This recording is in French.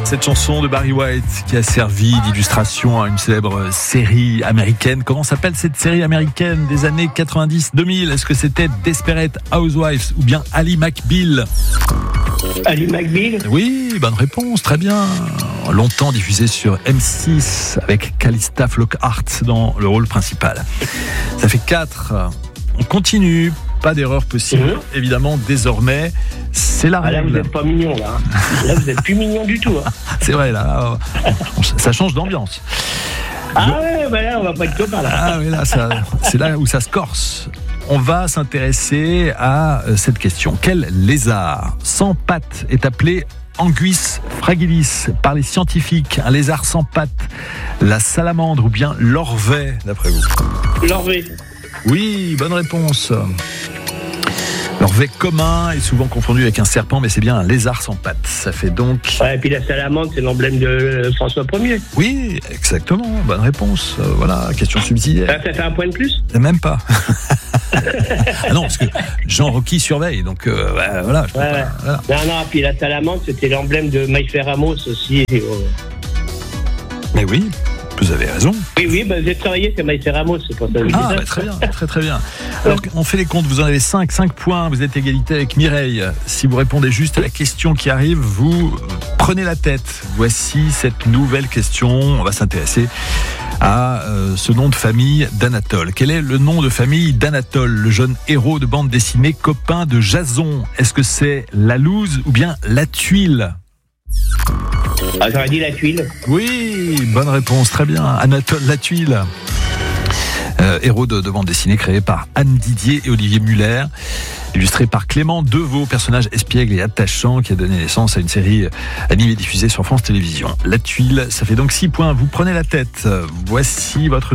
Cette chanson de Barry White qui a servi d'illustration à une célèbre série américaine. Comment s'appelle cette série américaine des années 90-2000 ? Est-ce que c'était Desperate Housewives ou bien Ally McBeal ? Ali McBeal. Oui, bonne réponse, très bien. Longtemps diffusée sur M6 avec Calista Flockhart dans le rôle principal. Ça fait 4. On continue. Pas d'erreur possible, évidemment, désormais, c'est la règle. Là, vous n'êtes pas mignon, là. Là, vous n'êtes plus mignon du tout. Hein. C'est vrai, là, ça change d'ambiance. Ah ouais, bah là, on va pas être copains, là. Ah oui, là, c'est là où ça se corse. On va s'intéresser à cette question. Quel lézard sans pattes est appelé Anguis fragilis par les scientifiques? Un lézard sans pattes, la salamandre ou bien l'orvet, d'après vous? L'orvet. Oui, bonne réponse. L'orvet commun est souvent confondu avec un serpent, mais c'est bien un lézard sans pattes. Ça fait donc... Ouais, et puis la salamandre, c'est l'emblème de François Ier. Oui, exactement, bonne réponse. Voilà, question subsidiaire. Ça fait un point de plus? Même pas. Ah non, parce que Jean Rocky surveille, donc voilà. Ouais. Voilà. Non, puis la salamandre, c'était l'emblème de Maïfer Ramos aussi. Mais oui, vous avez raison. Oui, bah, j'ai travaillé chez Maïfer Ramos, c'est pour ça que je dis ça. Très bien, très bien. Alors, on fait les comptes, vous en avez 5 points, vous êtes égalité avec Mireille. Si vous répondez juste à la question qui arrive, vous prenez la tête. Voici cette nouvelle question, on va s'intéresser à ce nom de famille d'Anatole. Quel est le nom de famille d'Anatole, le jeune héros de bande dessinée, copain de Jason? Est-ce que c'est la Louse ou bien la Tuile? J'aurais dit la Tuile. Oui, bonne réponse, très bien. Anatole la Tuile. Héros de bande dessinée créé par Anne Didier et Olivier Muller, illustré par Clément Devaux, personnage espiègle et attachant qui a donné naissance à une série animée diffusée sur France Télévisions. La Tuile, ça fait donc 6 points. Vous prenez la tête. Voici votre